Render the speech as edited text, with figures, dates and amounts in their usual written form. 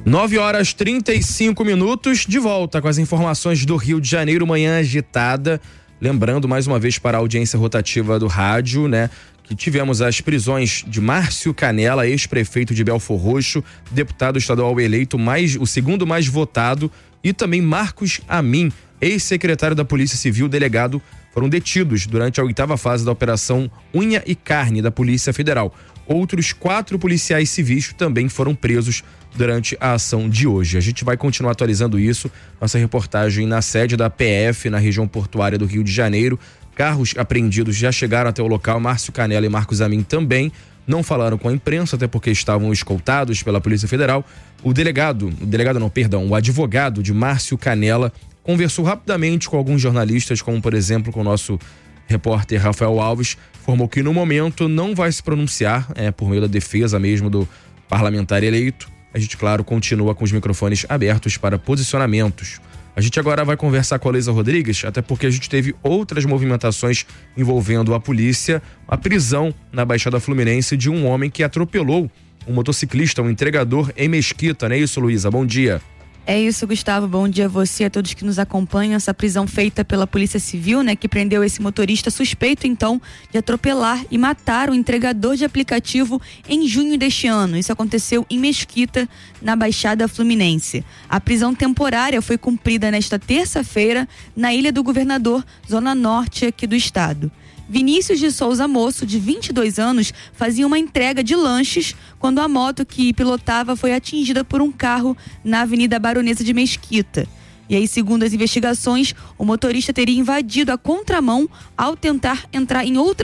9h35, de volta com as informações do Rio de Janeiro, manhã agitada. Lembrando mais uma vez para a audiência rotativa do rádio, né? Que tivemos as prisões de Márcio Canela, ex-prefeito de Belfor Roxo, deputado estadual eleito, o segundo mais votado, e também Marcos Amin, ex-secretário da Polícia Civil, delegado, foram detidos durante a 8ª fase da Operação Unha e Carne da Polícia Federal. Outros 4 policiais civis também foram presos durante a ação de hoje. A gente vai continuar atualizando isso, nossa reportagem na sede da PF, na região portuária do Rio de Janeiro. Carros apreendidos já chegaram até o local, Márcio Canela e Marcos Amin também não falaram com a imprensa, até porque estavam escoltados pela Polícia Federal. O advogado de Márcio Canela conversou rapidamente com alguns jornalistas, como por exemplo com o nosso repórter Rafael Alves, informou que no momento não vai se pronunciar, por meio da defesa mesmo do parlamentar eleito. A gente, claro, continua com os microfones abertos para posicionamentos. A gente agora vai conversar com a Leisa Rodrigues, até porque a gente teve outras movimentações envolvendo a polícia, a prisão na Baixada Fluminense de um homem que atropelou um motociclista, um entregador em Mesquita, não é isso, Luísa? Bom dia. É isso, Gustavo. Bom dia a você, a todos que nos acompanham. Essa prisão feita pela Polícia Civil, né, que prendeu esse motorista suspeito, então, de atropelar e matar o entregador de aplicativo em junho deste ano. Isso aconteceu em Mesquita, na Baixada Fluminense. A prisão temporária foi cumprida nesta terça-feira na Ilha do Governador, zona norte aqui do estado. Vinícius de Souza Moço, de 22 anos, fazia uma entrega de lanches quando a moto que pilotava foi atingida por um carro na Avenida Baronesa de Mesquita. E aí, segundo as investigações, o motorista teria invadido a contramão ao tentar entrar em outra